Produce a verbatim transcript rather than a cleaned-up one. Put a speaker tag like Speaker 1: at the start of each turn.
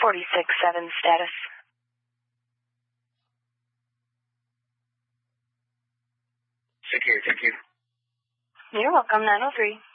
Speaker 1: forty-six seven status.
Speaker 2: Secure, thank you.
Speaker 1: You're welcome, nine oh three.